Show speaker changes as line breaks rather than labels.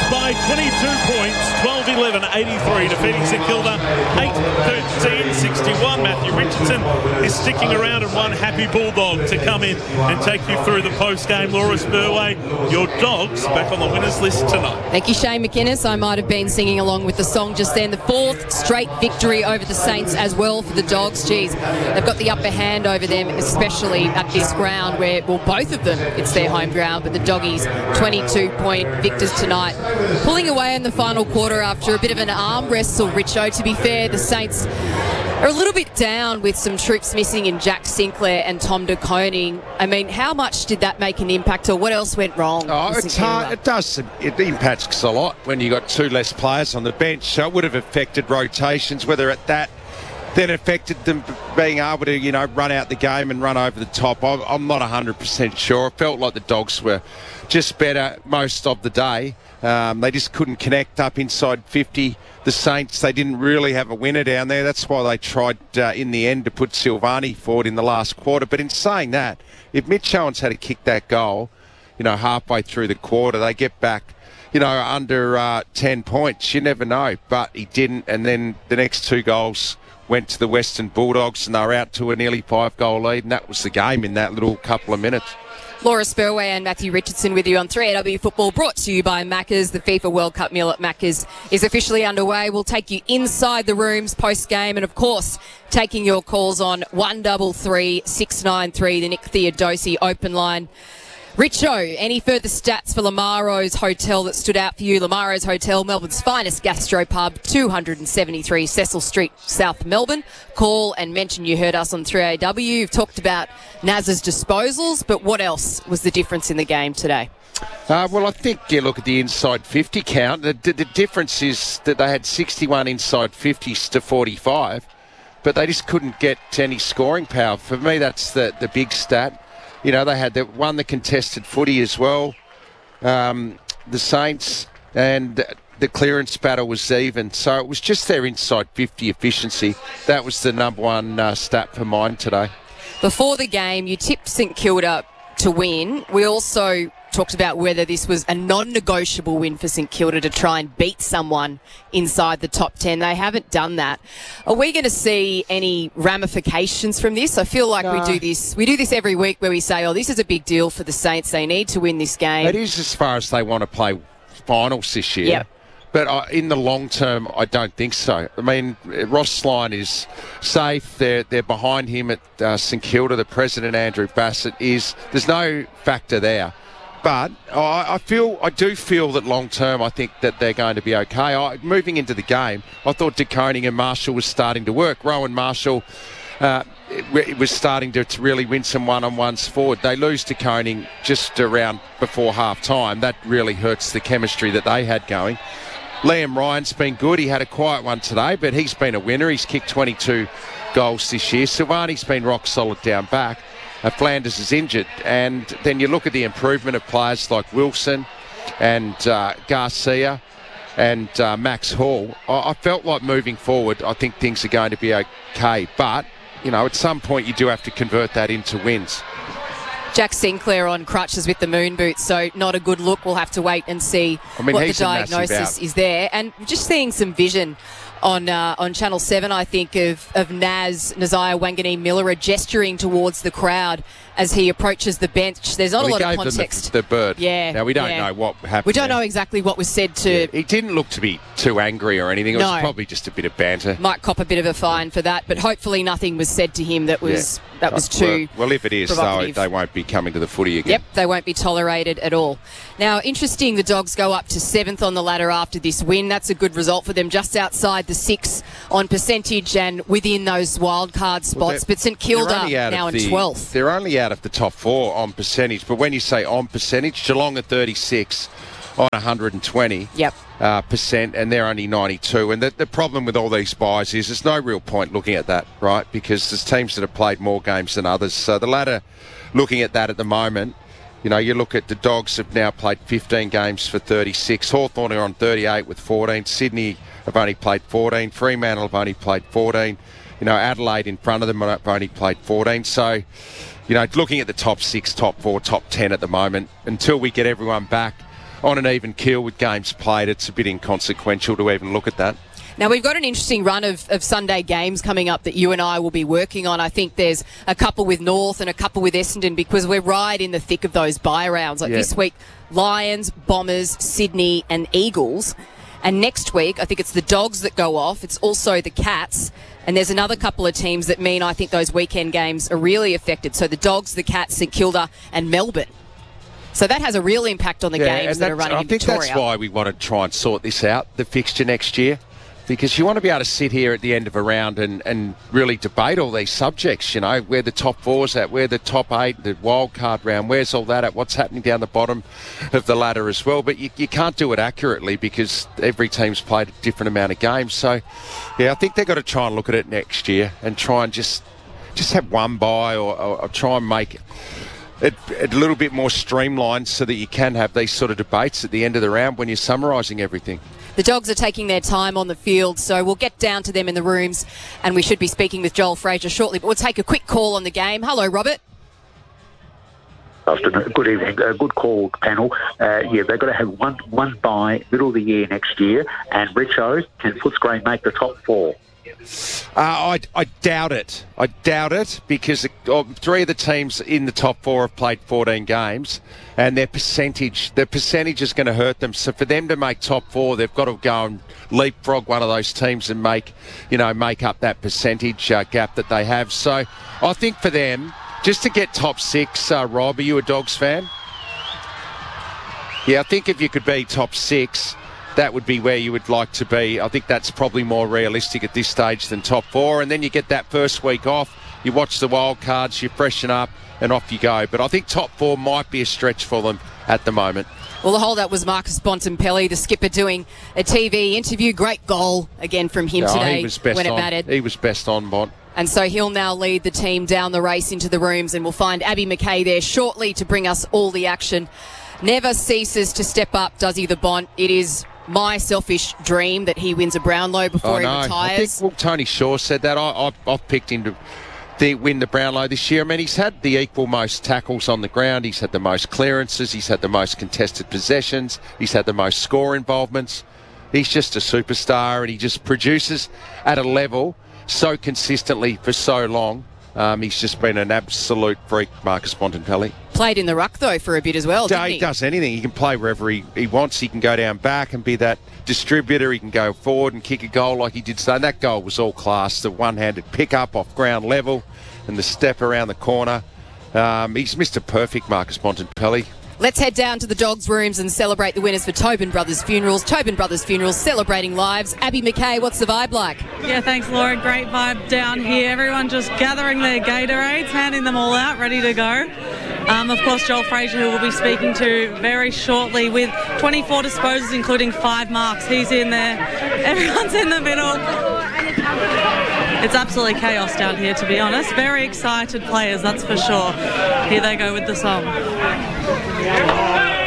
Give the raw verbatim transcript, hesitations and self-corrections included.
by twenty-two points, twelve eleven eighty-three, defeating St Kilda eight thirteen sixty-one. Matthew Richardson is sticking around and one happy Bulldog to come in and take you through the post-game. Laura Spurway, your Dogs back on the winners list tonight.
Thank you, Shane McInnes. I might have been singing along with the song just then. The fourth straight victory over the Saints as well for the Dogs. Geez, they've got the upper hand over them, especially at this ground where, well, both of them, it's their home ground, but the Doggies twenty-two point victors tonight. Pulling away in the final quarter after a bit of an arm wrestle, Richo. To be fair, the Saints are a little bit down with some troops missing in Jack Sinclair and Tom De Koning. I mean, how much did that make an impact, or what else went wrong?
Oh, it's hard. It does. It impacts a lot when you got two less players on the bench. So it would have affected rotations, whether at that then affected them being able to, you know, run out the game and run over the top. I'm, I'm not one hundred percent sure. It felt like the Dogs were just better most of the day. Um, they just couldn't connect up inside fifty. The Saints, they didn't really have a winner down there. That's why they tried uh, in the end to put Silvani forward in the last quarter. But in saying that, if Mitch Owens had to kick that goal, you know, halfway through the quarter, they get back, you know, under uh, ten points. You never know. But he didn't. And then the next two goals went to the Western Bulldogs, and they were out to a nearly five-goal lead, and that was the game in that little couple of minutes.
Laura Spurway and Matthew Richardson with you on three A W Football, brought to you by Macca's. The FIFA World Cup meal at Macca's is officially underway. We'll take you inside the rooms post-game, and of course, taking your calls on one three three, six nine three, the Nick Theodosi open line. Richo, any further stats for Lamaro's Hotel that stood out for you? Lamaro's Hotel, Melbourne's finest gastropub, two seventy-three Cecil Street, South Melbourne. Call and mention you heard us on three A W. You've talked about Naz's disposals, but what else was the difference in the game today?
Uh, well, I think you look at the inside fifty count. The, the, the difference is that they had sixty-one inside fifties to forty-five, but they just couldn't get any scoring power. For me, that's the, the big stat. You know, they had the, won the contested footy as well, um, the Saints, and the clearance battle was even. So it was just their inside fifty efficiency. That was the number one uh, stat for mine today.
Before the game, you tipped St Kilda to win. We also talked about whether this was a non-negotiable win for St Kilda to try and beat someone inside the top ten. They haven't done that. Are we going to see any ramifications from this? I feel like no. we do this we do this every week where we say, oh, this is a big deal for the Saints. They need to win this game.
It is, as far as they want to play finals this year.
Yep.
But uh, in the long term, I don't think so. I mean, Ross Lyon is safe. They're they're behind him at uh, St Kilda. The president, Andrew Bassett, is. There's no factor there. But I, I feel, I do feel that long term, I think that they're going to be okay. I, moving into the game, I thought De Koning and Marshall was starting to work. Rowan Marshall uh, it, it was starting to, to really win some one-on-ones forward. They lose De Koning just around before half time. That really hurts the chemistry that they had going. Liam Ryan's been good. He had a quiet one today, but he's been a winner. He's kicked twenty-two goals this year. Silvani's been rock solid down back. Uh, Flanders is injured, and then you look at the improvement of players like Wilson and uh, Garcia and uh, Max Hall. I-, I felt like moving forward, I think things are going to be okay, but you know, at some point you do have to convert that into wins.
Jack Sinclair on crutches with the moon boots, so not a good look. We'll have to wait and see
I mean,
what the diagnosis is there. And just seeing some vision on uh, on Channel seven, I think, of, of Naz, Naziah Wanganeen-Miller gesturing towards the crowd as he approaches the bench. There's not
well,
a lot
of
context.
The, the bird.
Yeah.
Now, we don't
yeah.
know what happened.
We don't
there.
know exactly what was said to...
Yeah. He didn't look to be too angry or anything. It
no.
was probably just a bit of banter.
Might cop a bit of a fine for that, but hopefully nothing was said to him that was yeah. that was too
Well, well if it is, though, they won't be coming to the footy again.
Yep, they won't be tolerated at all. Now, interesting, the Dogs go up to seventh on the ladder after this win. That's a good result for them, just outside the six on percentage and within those wild card spots. Well, but St Kilda now in twelfth.
They're only out of the top four on percentage, but when you say on percentage, Geelong at thirty-six on one hundred twenty
yep.
uh, percent, and they're only ninety-two. And the, the problem with all these buys is there's no real point looking at that, right? Because there's teams that have played more games than others. So the ladder, looking at that at the moment, you know, you look at the Dogs have now played fifteen games for thirty-six. Hawthorn are on thirty-eight with fourteen. Sydney have only played fourteen. Fremantle have only played fourteen. You know, Adelaide in front of them have only played fourteen. So, you know, looking at the top six, top four, top ten at the moment, until we get everyone back, on an even keel with games played, it's a bit inconsequential to even look at that.
Now, we've got an interesting run of, of Sunday games coming up that you and I will be working on. I think there's a couple with North and a couple with Essendon because we're right in the thick of those bye rounds. Like
yeah.
this week, Lions, Bombers, Sydney and Eagles. And next week, I think it's the Dogs that go off. It's also the Cats. And there's another couple of teams that mean I think those weekend games are really affected. So the Dogs, the Cats, St Kilda and Melbourne. So that has a real impact on the
yeah,
games that are running
I
in
think
Victoria.
that's why we want to try and sort this out, the fixture next year. Because you want to be able to sit here at the end of a round and, and really debate all these subjects, you know, where the top four's at, where the top eight, the wild card round, where's all that at, what's happening down the bottom of the ladder as well. But you, you can't do it accurately because every team's played a different amount of games. So, yeah, I think they've got to try and look at it next year and try and just just have one bye or, or, or try and make it a little bit more streamlined so that you can have these sort of debates at the end of the round when you're summarising everything.
The Dogs are taking their time on the field, so we'll get down to them in the rooms and we should be speaking with Joel Fraser shortly. But we'll take a quick call on the game. Hello, Robert.
Afternoon. Good evening. Uh, good call, panel. Uh, yeah, they've got to have one one bye middle of the year next year, and Richo, can Footscray make the top four?
Uh, I, I doubt it. I doubt it because uh, three of the teams in the top four have played fourteen games, and their percentage, their percentage is going to hurt them. So for them to make top four, they've got to go and leapfrog one of those teams and make, you know, make up that percentage uh, gap that they have. So I think for them, just to get top six, uh, Rob, are you a Dogs fan? Yeah, I think if you could be top six, that would be where you would like to be. I think that's probably more realistic at this stage than top four. And then you get that first week off, you watch the wild cards, you freshen up, and off you go. But I think top four might be a stretch for them at the moment.
Well, the holdout was Marcus Bontempelli, the skipper, doing a T V interview. Great goal again from him
Yeah,
today
he was best
when it
on,
mattered.
He was best on, Bont.
And so he'll now lead the team down the race into the rooms, and we'll find Abby McKay there shortly to bring us all the action. Never ceases to step up, does he, the Bont? It is my selfish dream that he wins a Brownlow before
Oh,
he
no.
retires.
I think, well, Tony Shaw said that. I, I, I've picked him to the, win the Brownlow this year. I mean, he's had the equal most tackles on the ground. He's had the most clearances. He's had the most contested possessions. He's had the most score involvements. He's just a superstar, and he just produces at a level so consistently for so long. Um, he's just been an absolute freak, Marcus Bontempelli.
Played in the ruck, though, for a bit as well, didn't
he?
he?
He does anything. He can play wherever he, he wants. He can go down back and be that distributor. He can go forward and kick a goal like he did today. And that goal was all class. The one-handed pick-up off ground level and the step around the corner. Um, he's Mister Perfect, Marcus Bontempelli.
Let's head down to the Dogs' rooms and celebrate the winners for Tobin Brothers Funerals. Tobin Brothers Funerals, celebrating lives. Abby McKay, what's the vibe like?
Yeah, thanks, Laura. Great vibe down here. Everyone just gathering their Gatorades, handing them all out, ready to go. Um, of course, Joel Fraser, who we'll be speaking to very shortly, with twenty-four disposals, including five marks. He's in there. Everyone's in the middle. It's absolutely chaos down here, to be honest. Very excited players, that's for sure. Here they go with the song.